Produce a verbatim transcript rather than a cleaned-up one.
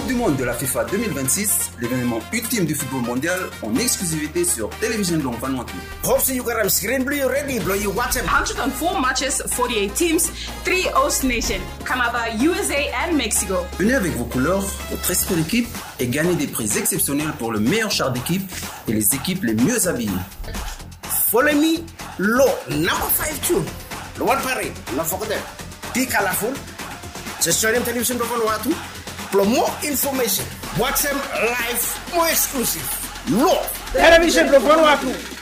du Monde de la FIFA deux mille vingt-six, l'événement ultime du football mondial en exclusivité sur Télévision Long Vanuatu. Hope you got a screen blue ready, blow you watch it. one hundred four matches, forty-eight teams, three host nations, Canada, U S A and Mexico. Venez avec vos couleurs, votre esprit d'équipe et gagnez des prix exceptionnels pour le meilleur char d'équipe et les équipes les mieux habillées. Follow me, low number five two. The one parade, not forget. Be colorful. Just show them television to Vanuatu. For more information, watch them live, more exclusive. Low television to Vanuatu.